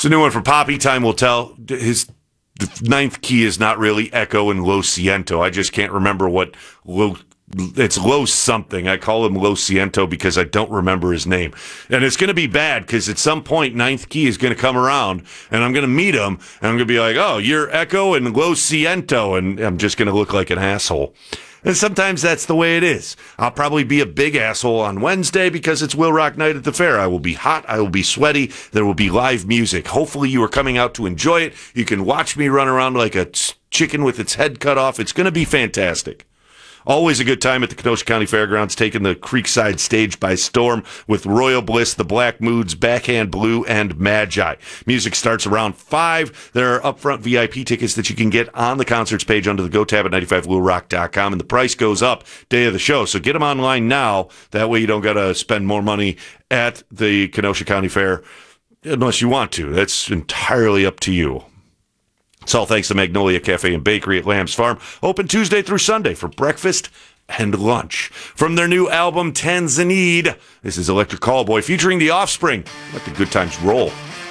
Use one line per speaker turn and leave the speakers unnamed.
It's a new one for Poppy. Time will tell. His ninth key is not really Echo and Lo Siento. I just can't remember what it's Lo something. I call him Lo Siento because I don't remember his name. And it's going to be bad because at some point, ninth key is going to come around and I'm going to meet him and I'm going to be like, oh, you're Echo and Lo Siento. And I'm just going to look like an asshole. And sometimes that's the way it is. I'll probably be a big asshole on Wednesday because it's Will Rock Night at the fair. I will be hot. I will be sweaty. There will be live music. Hopefully you are coming out to enjoy it. You can watch me run around like a chicken with its head cut off. It's going to be fantastic. Always a good time at the Kenosha County Fairgrounds, taking the Creekside stage by storm with Royal Bliss, the Black Moods, Backhand Blue, and Magi. Music starts around 5. There are upfront VIP tickets that you can get on the concerts page under the Go tab at 95bluerock.com, and the price goes up day of the show. So get them online now. That way you don't got to spend more money at the Kenosha County Fair unless you want to. That's entirely up to you. It's all thanks to Magnolia Cafe and Bakery at Lamb's Farm. Open Tuesday through Sunday for breakfast and lunch. From their new album, Tanzanite, this is Electric Callboy featuring The Offspring. Let the good times roll.